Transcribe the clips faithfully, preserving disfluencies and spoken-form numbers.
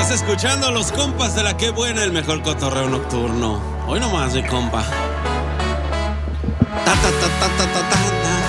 Estás escuchando a los compas de la Qué Buena, el mejor cotorreo nocturno. Hoy nomás, mi compa. Ta, ta, ta, ta, ta, ta, ta, ta.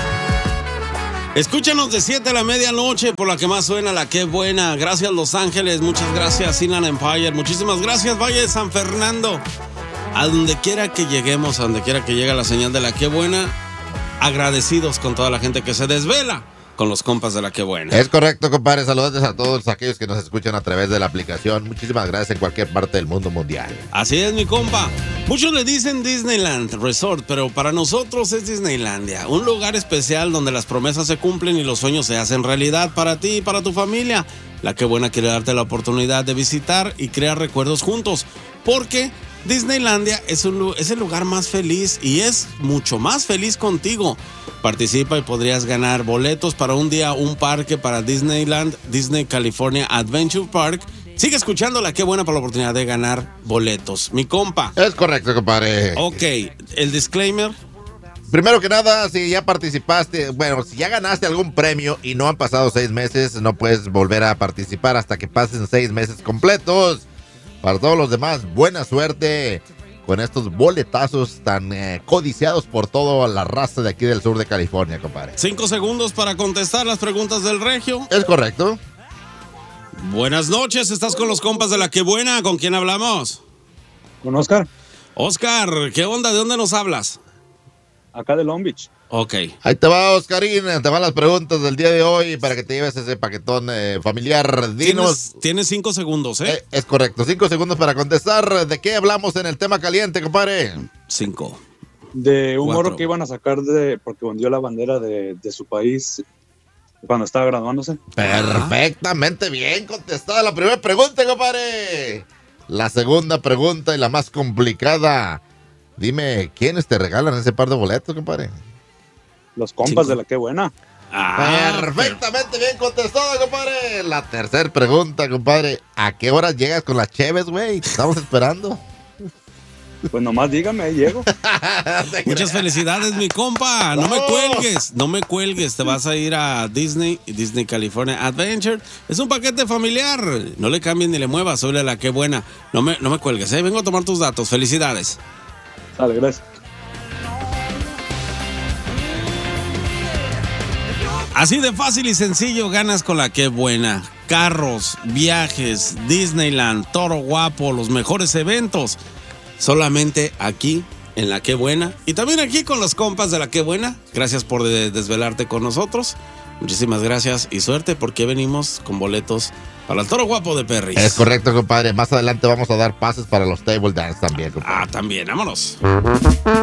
Escúchanos de siete a la medianoche por la que más suena la Qué Buena. Gracias Los Ángeles, muchas gracias Inland Empire, muchísimas gracias Valle de San Fernando. A donde quiera que lleguemos, a donde quiera que llegue la señal de la Qué Buena, agradecidos con toda la gente que se desvela con los compas de la Qué Buena. Es correcto, compadre. Saludos a todos aquellos que nos escuchan a través de la aplicación. Muchísimas gracias en cualquier parte del mundo mundial. Así es, mi compa. Muchos le dicen Disneyland Resort, pero para nosotros es Disneylandia. Un lugar especial donde las promesas se cumplen y los sueños se hacen realidad para ti y para tu familia. La Qué Buena quiere darte la oportunidad de visitar y crear recuerdos juntos. Porque Disneylandia es, un, es el lugar más feliz y es mucho más feliz contigo. Participa y podrías ganar boletos para un día, un parque para Disneyland, Disney California Adventure Park. Sigue escuchando la Qué Buena para la oportunidad de ganar boletos. Mi compa. Es correcto, compadre. Ok, el disclaimer. Primero que nada, si ya participaste, bueno, si ya ganaste algún premio y no han pasado seis meses, no puedes volver a participar hasta que pasen seis meses completos. Para todos los demás, buena suerte con estos boletazos tan eh, codiciados por toda la raza de aquí del sur de California, compadre. Cinco segundos para contestar las preguntas del Regio. Es correcto. Buenas noches, estás con los compas de la Qué Buena. ¿Con quién hablamos? Con Oscar. Oscar, ¿qué onda? ¿De dónde nos hablas? Acá de Long Beach. Ok. Ahí te va, Oscarín, te van las preguntas del día de hoy para que te lleves ese paquetón eh, familiar. Dinos. Tienes, tienes cinco segundos, ¿eh? ¿eh? Es correcto, cinco segundos para contestar. ¿De qué hablamos en el tema caliente, compadre? Cinco. De un Cuatro. morro que iban a sacar de porque ondeó la bandera de, de su país cuando estaba graduándose. Perfectamente bien contestada la primera pregunta, compadre. La segunda pregunta y la más complicada. Dime, ¿quiénes te regalan ese par de boletos, compadre? Los compas Cinco. de la Qué Buena. Ah, Perfectamente bien contestada, compadre. La tercera pregunta, compadre. ¿A qué hora llegas con las cheves, güey? Te estamos esperando. Pues nomás dígame, ahí llego. muchas felicidades, mi compa. No me ¡Vamos! cuelgues, no me cuelgues. Te vas a ir a Disney, Disney California Adventure. Es un paquete familiar. No le cambies ni le muevas. Soy la Qué Buena. No me, no me cuelgues, ¿eh? Vengo a tomar tus datos. Felicidades. Dale, gracias. Así de fácil y sencillo ganas con la Qué Buena. Carros, viajes, Disneyland, Toro Guapo, los mejores eventos. Solamente aquí en la Qué Buena. Y también aquí con los compas de la Qué Buena. Gracias por de- desvelarte con nosotros. Muchísimas gracias y suerte porque venimos con boletos para el Toro Guapo de Perris. Es correcto, compadre. Más adelante vamos a dar pases para los table dance también, compadre. Ah, también, vámonos.